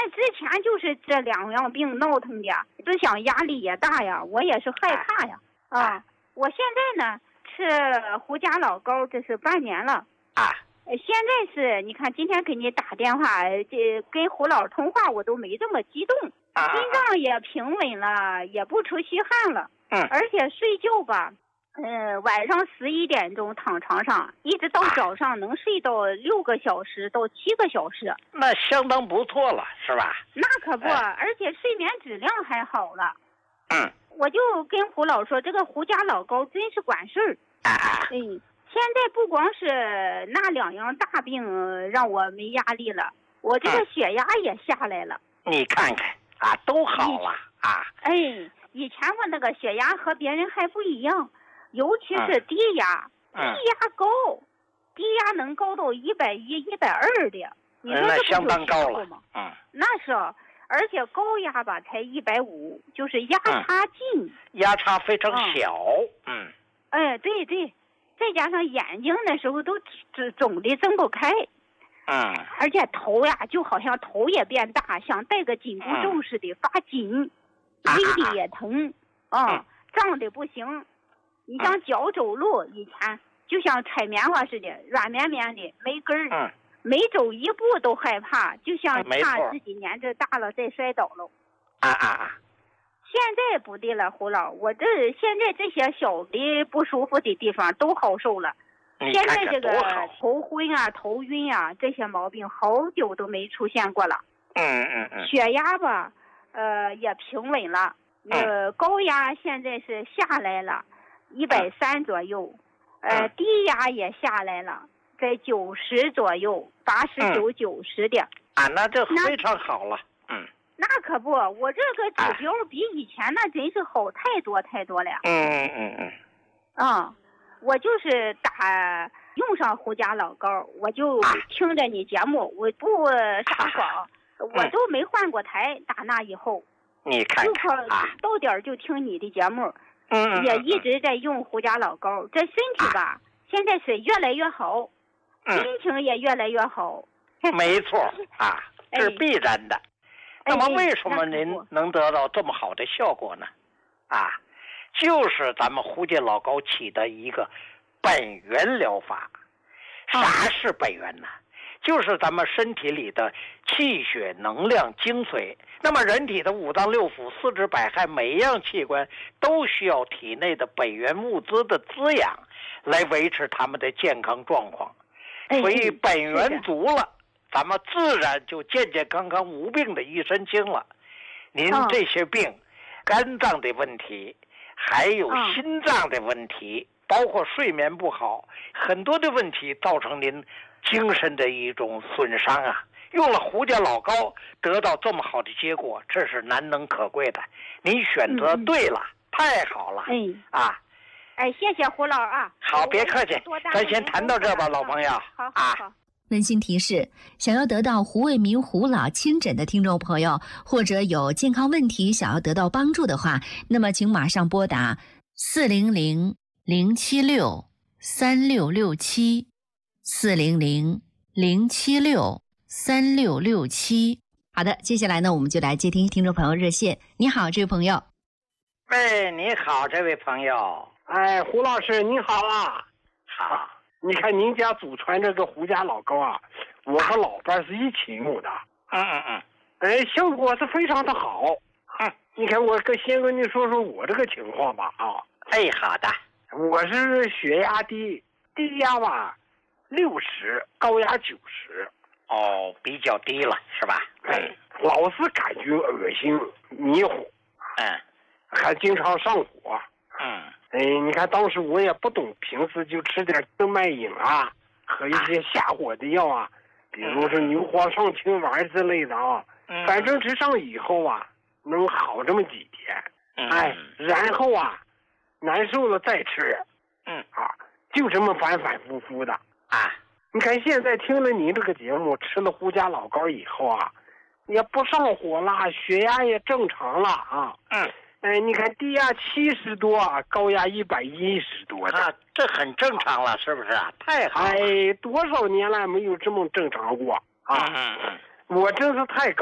之前就是这2样病闹腾的，思想压力也大呀，我也是害怕呀。我现在呢吃胡家老膏，这是半年了。现在是你看今天给你打电话，跟胡老通话我都没这么激动，心脏也平稳了，也不出虚汗了。而且睡觉吧，晚上11点钟躺床上，一直到早上能睡到6个小时到7个小时， 那相当不错了，是吧？ 那可不，而且睡眠质量还好了。我就跟胡老说，这个胡家老膏真是管事儿。现在不光是那2样大病让我没压力了，我这个血压也下来了。 你看看都好了以前我那个血压和别人还不一样，尤其是低压，低压高，低压能高到110、120的，你说那相当高了吗？那是，而且高压吧才150，就是压差近， 压差非常小。 对，再加上眼睛那时候都肿的睁不开。而且头呀就好像头也变大，像戴个紧箍咒似的，发紧，微的也疼，胀的不行。你像脚走路以前就像踩棉花似的，软绵绵的，没根儿，每走一步都害怕，就像怕自己年纪大了再摔倒了。现在不对了，胡老，我现在这些小的不舒服的地方都好受了。现在这个头昏啊、头晕啊这些毛病好久都没出现过了。血压吧，也平稳了。高压现在是下来了，130左右。低压也下来了，在90左右，89、90的。 那这非常好了。 那可不，我这个指标比以前那真是好太多太多了。我就是用上胡家老膏，我就听着你节目，我不撒谎，我都没换过台。打那以后， 你看就靠到点就听你的节目，也一直在用胡家老膏。这身体吧，现在是越来越好，心情也越来越好。 没错这是必然的。那么为什么您能得到这么好的效果呢？就是咱们胡家老膏起的一个本源疗法。啥是本源呢？就是咱们身体里的气血能量精髓。那么人体的5脏6腑、四肢百骸，每一样器官都需要体内的本源物资的滋养，来维持他们的健康状况。所以本源足了，咱们自然就健健康康无病的一身轻了。您这些病，肝脏的问题，还有心脏的问题，包括睡眠不好，很多的问题造成您精神的一种损伤用了胡家老膏得到这么好的结果，这是难能可贵的。您选择对了，太好了。 谢谢胡老好，别客气，咱先谈到这吧，老朋友。 好。 温馨提示：想要得到胡卫民胡老亲诊的听众朋友，或者有健康问题想要得到帮助的话，那么请马上拨打400-076-3667，400-076-3667。好的，接下来呢，我们就来接听听众朋友热线。你好，这位朋友。 你好，这位朋友。 胡老师您好好。 你看您家祖传这个胡家老膏我和老伴是一起用的。效果是非常的好。你看我先跟你说说我这个情况吧好的。 我是血压低，低压吧60，高压90。 比较低了是吧？ 老是感觉恶心迷糊，还经常上火。你看当时我也不懂，平时就吃点静脉饮和一些下火的药比如说牛黄上清丸之类的反正吃上以后能好这么几天。然后难受了再吃。就这么反反复复的。你看现在听了您这个节目，吃了胡家老膏以后也不上火了，血压也正常了你看低压70多，高压110多的， 这很正常了，是不是太好了。 多少年来没有这么正常过我真是太高